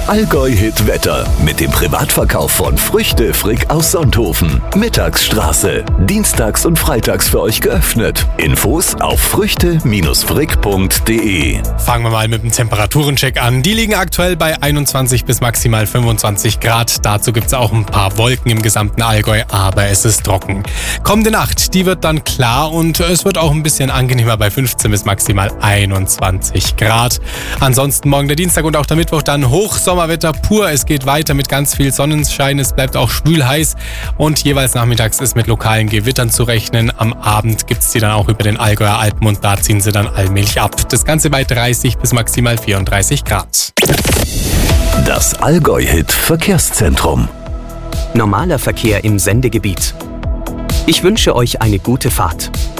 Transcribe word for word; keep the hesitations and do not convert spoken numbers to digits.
Allgäu-Hit-Wetter mit dem Privatverkauf von Früchte Frick aus Sonthofen. Mittagsstraße. Dienstags und freitags für euch geöffnet. Infos auf früchte frick punkt de. Fangen wir mal mit dem Temperaturencheck an. Die liegen aktuell bei einundzwanzig bis maximal fünfundzwanzig Grad. Dazu gibt es auch ein paar Wolken im gesamten Allgäu, aber es ist trocken. Kommende Nacht, die wird dann klar und es wird auch ein bisschen angenehmer bei fünfzehn bis maximal einundzwanzig Grad. Ansonsten morgen der Dienstag und auch der Mittwoch dann Hochsommerwetter pur. Es geht weiter mit ganz viel Sonnenschein. Es bleibt auch schwül heiß und jeweils nachmittags ist mit lokalen Gewittern zu rechnen. Am Abend gibt es die dann auch über den Allgäuer Alpen und da ziehen sie dann allmählich ab. Das Ganze bei dreißig bis maximal vierunddreißig Grad. Das Allgäu-Hit Verkehrszentrum. Normaler Verkehr im Sendegebiet. Ich wünsche euch eine gute Fahrt.